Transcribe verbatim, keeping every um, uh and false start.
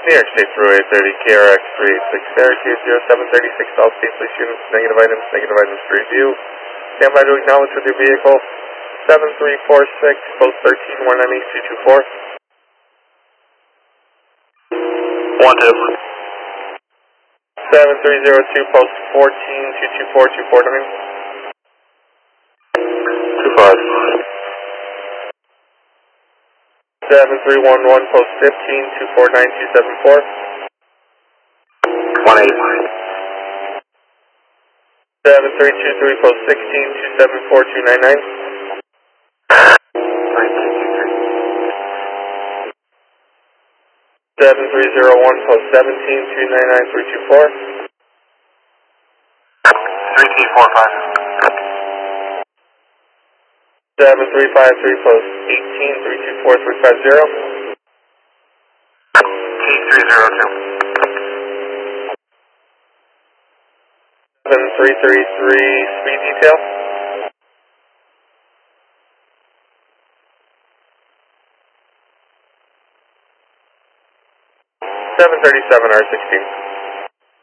New York State Thruway thirty, K R X three eight six, Syracuse, zero seven thirty-six, all speed, police units, negative items, negative items to review. Stand by to acknowledge with your vehicle. seven three four six, post thirteen, one nine eight two two four. one two. seven three zero two, post fourteen, two two four, two four nine. two five. seven three one one, post fifteen, two four nine, two seven four. one eight. seven three two three, post sixteen, two seven four, two nine nine. seven three zero one, post seventeen, two nine nine, three two four. three T four five. seven three five three, post eighteen, three two four, three five zero. T three zero two. seven three three three, speed detail. seven thirty-seven, R sixteen.